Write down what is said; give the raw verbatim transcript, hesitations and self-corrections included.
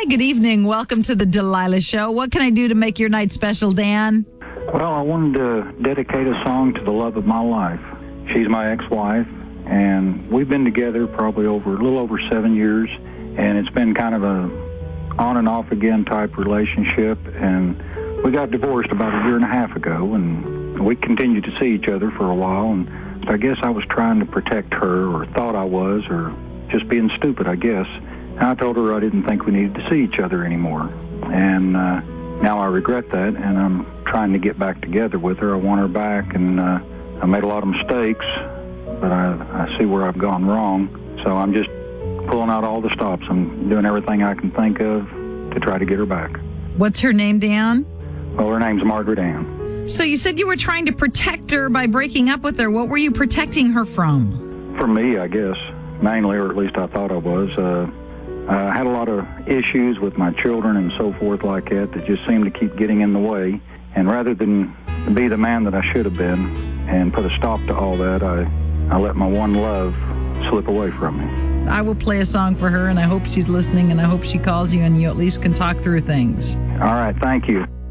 Hi, good evening. Welcome to the Delilah Show. What can I do to make your night special, Dan? Well, I wanted to dedicate a song to the love of my life. She's my ex-wife, and we've been together probably over a little over seven years, and it's been kind of a on and off again type relationship, and we got divorced about a year and a half ago, and we continued to see each other for a while, and I guess I was trying to protect her, or thought I was, or just being stupid, I guess. And I told her I didn't think we needed to see each other anymore, and uh, now I regret that, and I'm trying to get back together with her. I want her back, and uh, I made a lot of mistakes, but I, I see where I've gone wrong, so I'm just pulling out all the stops. I'm doing everything I can think of to try to get her back. What's her name, Dan? Well, her name's Margaret Ann. So you said you were trying to protect her by breaking up with her. What were you protecting her from? For me, I guess, mainly, or at least I thought I was. Uh, I had a lot of issues with my children and so forth like that that just seemed to keep getting in the way. And rather than be the man that I should have been and put a stop to all that, I, I let my one love slip away from me. I will play a song for her, and I hope she's listening, and I hope she calls you and you at least can talk through things. All right, thank you.